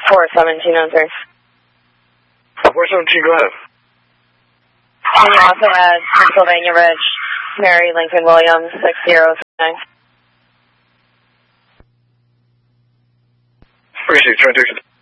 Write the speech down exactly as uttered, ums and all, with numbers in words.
four seventeen oh three. four seventeen, go ahead. And you also had Pennsylvania Ridge, Mary Lincoln Williams, six zero three nine. Appreciate it, trying to